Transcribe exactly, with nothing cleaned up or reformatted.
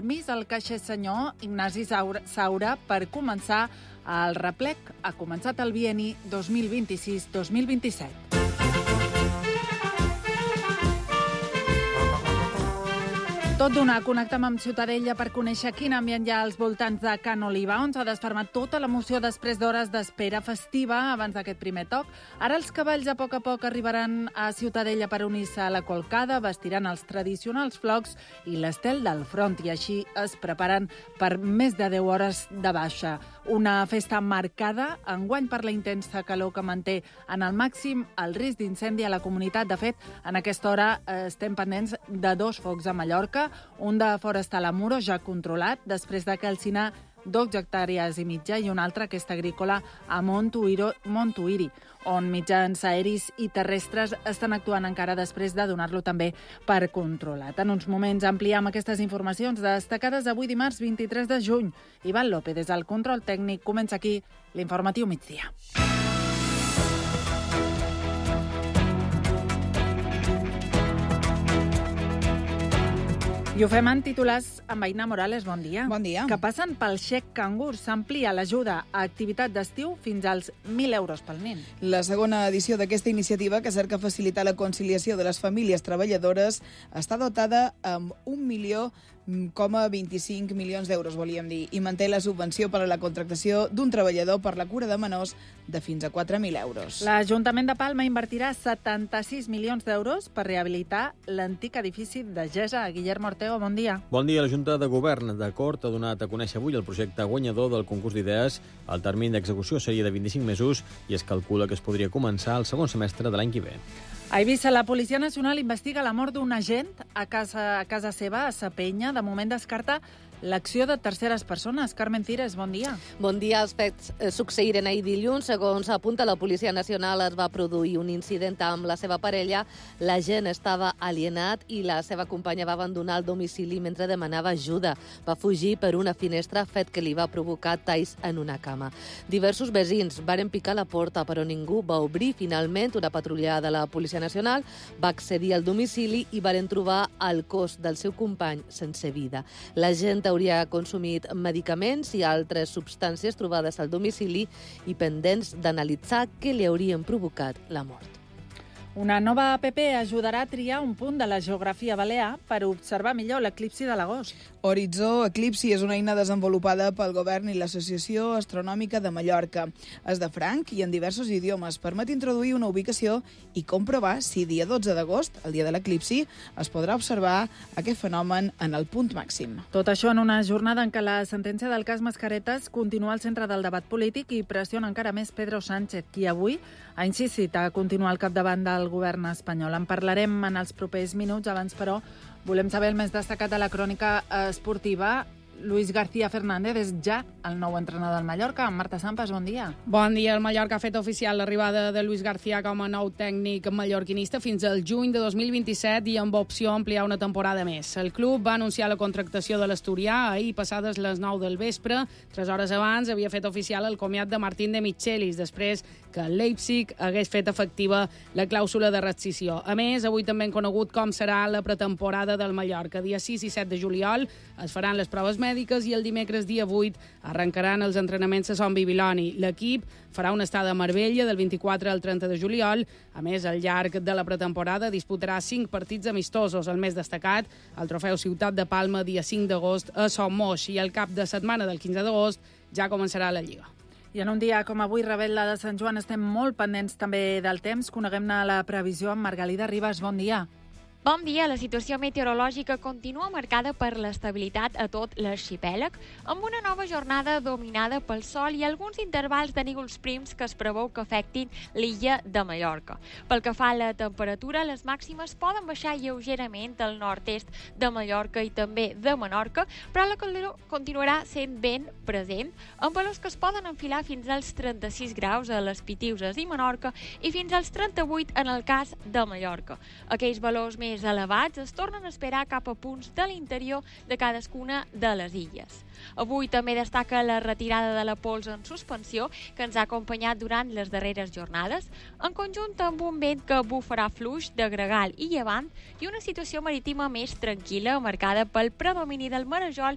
permís al caixer senyor Ignasi Saura per començar el replec. Ha començat el bienni dos mil vint-i-sis dos mil vint-i-set. Tot d'una, connectem amb Ciutadella per conèixer quin ambient hi ha als voltants de Can Oliva, on s'ha desfermat tota l'emoció després d'hores d'espera festiva abans d'aquest primer toc. Ara els cavalls a poc a poc arribaran a Ciutadella per unir-se a la colcada, vestiran els tradicionals flocs i l'estel del front, i així es preparen per més de deu hores de baixa. Una festa marcada, enguany per la intensa calor que manté en el màxim el risc d'incendi a la comunitat. De fet, en aquesta hora estem pendents de dos focs a Mallorca, un de Forestal a Muro, ja controlat, després de calcinar dos hectàrees i mitja, i un altre, aquest agrícola, a Montuïri, on mitjans aeris i terrestres estan actuant encara després de donar-lo també per controlat. En uns moments ampliem aquestes informacions destacades avui dimarts vint-i-tres de juny. Ivan López, des del control tècnic, comença aquí l'informatiu migdia. I ho fem en titulars amb Aina Morales. Bon dia. Bon dia. Que passen pel xec cangur. S'amplia l'ajuda a activitat d'estiu fins als mil euros pel nen. La segona edició d'aquesta iniciativa, que cerca facilitar la conciliació de les famílies treballadores, està dotada amb un milió coma vint-i-cinc milions d'euros, volíem dir, i manté la subvenció per a la contractació d'un treballador per la cura de menors de fins a quatre mil euros. L'Ajuntament de Palma invertirà setanta-sis milions d'euros per rehabilitar l'antic edifici de Gesa. Guillermo Ortego, bon dia. Bon dia. La Junta de Govern d'Acord ha donat a conèixer avui el projecte guanyador del concurs d'idees. El termini d'execució seria de vint-i-cinc mesos i es calcula que es podria començar el segon semestre de l'any que ve. A Eivissa, la Policia Nacional investiga la mort d'un agent a casa, a casa seva, a Sapenya. De moment descarta l'acció de terceres persones. Carmen Cires, bon dia. Bon dia. Els fets succeïren ahir dilluns. Segons apunta la Policia Nacional, es va produir un incident amb la seva parella. L'agent estava alienat i la seva companya va abandonar el domicili mentre demanava ajuda. Va fugir per una finestra, fet que li va provocar talls en una cama. Diversos veïns varen picar la porta, però ningú va obrir. Finalment, una patrulla de la Policia Nacional va accedir al domicili i varen trobar el cos del seu company sense vida. L'agent hauria consumit medicaments i altres substàncies trobades al domicili i pendents d'analitzar què li haurien provocat la mort. Una nova app ajudarà a triar un punt de la geografia balear per observar millor l'eclipsi de l'agost. Horitzó Eclipsi és una eina desenvolupada pel Govern i l'Associació Astronòmica de Mallorca. És de franc i en diversos idiomes. Permet introduir una ubicació i comprovar si dia dotze d'agost, el dia de l'eclipsi, es podrà observar aquest fenomen en el punt màxim. Tot això en una jornada en què la sentència del cas Mascaretes continua al centre del debat polític i pressiona encara més Pedro Sánchez, qui avui ha insistit a continuar al capdavant del govern espanyol. En parlarem en els propers minuts. Abans, però, volem saber el més destacat de la crònica esportiva. Luis García Fernández és ja el nou entrenador del Mallorca. Marta Sampas, bon dia. Bon dia. El Mallorca ha fet oficial l'arribada de Luis García com a nou tècnic mallorquinista fins al juny de dos mil vint-i-set i amb opció a ampliar una temporada més. El club va anunciar la contractació de l'Asturià ahir passades les nou del vespre. Tres hores abans havia fet oficial el comiat de Martín de Michelis, després que el Leipzig hagués fet efectiva la clàusula de rescissió. A més, avui també hem conegut com serà la pretemporada del Mallorca. Dia sis i set de juliol es faran les proves mèdiques i el dimecres dia vuit arrencaran els entrenaments a Son Bibiloni. L'equip farà una estada a Marbella del vint-i-quatre al trenta de juliol. A més, al llarg de la pretemporada disputarà cinc partits amistosos. El més destacat, el trofeu Ciutat de Palma, dia cinc d'agost a Son Moix, i el cap de setmana del quinze d'agost ja començarà la Lliga. I en un dia com avui, Rebel·la de Sant Joan, estem molt pendents també del temps. Coneguem-ne la previsió amb Margalida Ribas. Bon dia. Bon dia. La situació meteorològica continua marcada per l'estabilitat a tot l'arxipèlag, amb una nova jornada dominada pel sol i alguns intervals de núvols prims que es preveu que afectin l'illa de Mallorca. Pel que fa a la temperatura, les màximes poden baixar lleugerament al nord-est de Mallorca i també de Menorca, però la calor continuarà sent ben present, amb valors que es poden enfilar fins als trenta-sis graus a les Pitiuses i Menorca i fins als trenta-vuit en el cas de Mallorca. Aquells valors més més elevats es tornen a esperar cap a punts de l'interior de cadascuna de les illes. Avui també destaca la retirada de la pols en suspensió que ens ha acompanyat durant les darreres jornades, en conjunt amb un vent que bufarà fluix de gregal i llevant i una situació marítima més tranquil·la marcada pel predomini del marejol